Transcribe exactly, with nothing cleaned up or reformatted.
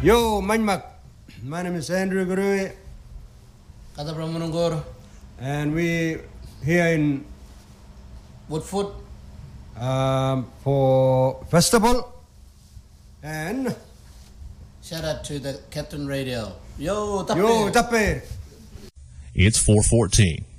Yo, Manmak. My name is Andrew Gurui. Kata Pramunungur. And we here in Woodfoot um, for festival. And shout out to the Captain Radio. Yo, Tappe. Yo, Tappe. It's four fourteen.